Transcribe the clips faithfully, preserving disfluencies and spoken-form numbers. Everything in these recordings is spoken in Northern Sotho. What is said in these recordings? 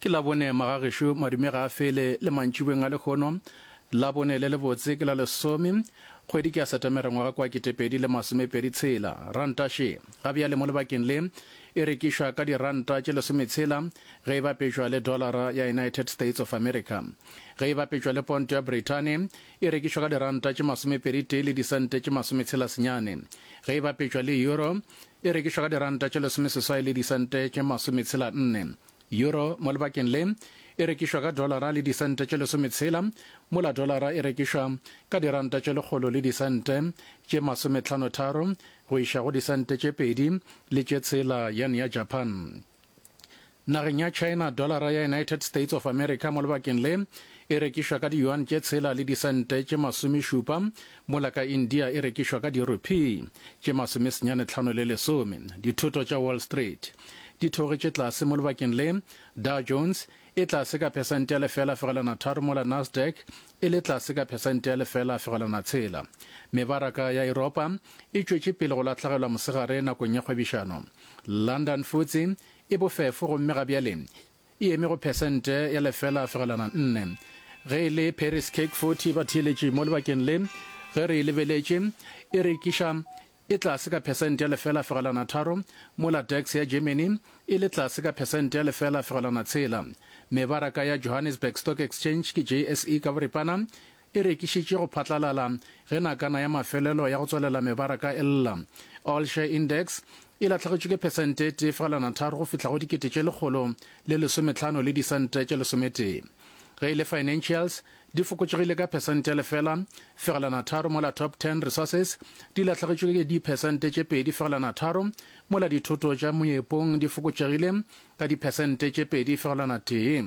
ke la bone magagesho madume ga fele le mantšhibeng a lekgono la bone le le botse ke la lesome kgwedi ke a Setemere ngwaga kwa ketepedi le masomepedi tshela ranta she ga bjale mo lebakeng le e rekišwa ka diranta tše lesometshela ge e bapetšwa le dollara ya United States of America ge e bapetšwa le ponto ya Britain e rekišwa ka diranta tše masomepedi tee le disente tše masometshela senyane ge e bapetšwa le euro e rekišwa ka diranta tše lesomeseswai le disente tše masometshela nne euro mo lebakeng le e rekišwa ka dollara le disente tše lesometshela mola dollara e rekišwa ka diranta tše lekgolo le disente tše masomehlano tharo go iša go disente tše pedi le tše tshela yane ya Japan. Nageng ya China dollara ya United States of America mo lebakeng le e rekišwa ka di-yuan tše tshela le disente tše masomešupa mola ka India e rekišwa ka di-rupee tše masomesenyane hlano le lesome. Dithoto tša Wall Street di theogile tlase mo lebakeng le Dow Jones e tlase ka pesente ya lefela fegelwana tharo mola Nasdaq e le tlase ka pesente ya lefela fegelwana tshela. Mebaraka ya Europa e tšwetše pele go lahlagelwa mosegare nakong ya kgwebišano. London Futsi e bofefo gomme ga bjale e eme go pesente ya lefela fegelwana nne ge e le Paris Cake forty ba theeletše mo lebakeng le ge re e lebeletše e rekiša e tlase ka pesente ya lefela fegelwana tharo mola Dax ya Germany e le tlase ka pesente ya lefela fegelwana tshela. Mebaraka ya Johannesburg Stock Exchange ke J S E ka boripana e rekišitše go phatlalala ge nakana ya mafelelo ya go tswalela mebaraka e lla. All Share Index e latlhagetšwe ke pesente tee fegelwana tharo go fihla go dikete tše lekgolo le lesomehlano le disente tše lesometee. Ge e le financials di fokotšegile ka pesente ya lefela fegelwana tharo mola Top ten Resources di latlhagetšwe ke dipesente tše pedi fegelwana tharo mola dithoto tša moepong di fokotšegile ka dipesente tše pedi fegelwana tee.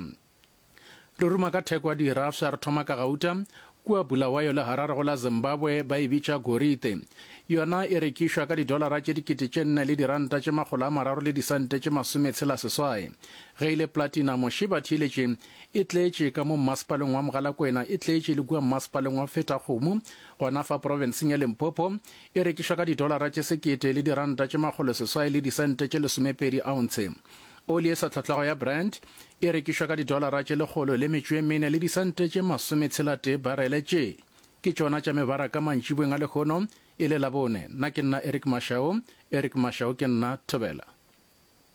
Re ruma ka theko ya dirafsa re thoma ka gauta kua Bulawayo le Harare go la Zimbabwe ba e bitša gorite yona e rekišwa ka didolara tše dikete tše nne le diranta tše makgolo a mararo le disente tše masometshela seswai ge ile platinum shiba theeletše e tletše ka mo mmasepaleng wa Mogalakwena e tletše le kua mmasepaleng wa Fetakgomo gona fa provinceng ya Limpopo e rekišwa ka didolara tše sekete le diranta tše makgolo seswai le disente tše lesomepedi ounce. Oli e sa tlhatlhago ya Brent e rekišwa ka didolara tše lekgolo le metšo e mene le disente tše masometshela tee barele tše ke tšona tša mebaraka mantšhiboeng a lekgono e le labone nna ke nna Eric Mashao Eric Mashao ke nna Thobela.